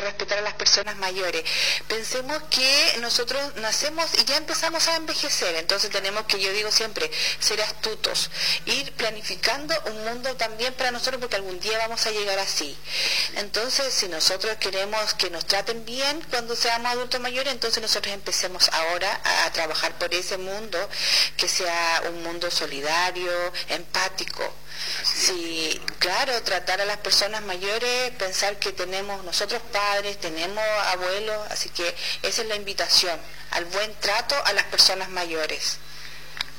respetar a las personas mayores. Pensemos que nosotros nacemos y ya empezamos a envejecer, entonces tenemos que, yo digo siempre, ser astutos, ir planificando un mundo también para nosotros, porque algún día vamos a llegar así. Entonces, si nosotros queremos que nos traten bien cuando seamos adultos mayores, entonces nosotros empecemos ahora a trabajar por ese mundo, que sea un mundo solidario, empático. Sí, claro, tratar a las personas mayores, pensar que tenemos nosotros padres, tenemos abuelos, así que esa es la invitación, al buen trato a las personas mayores.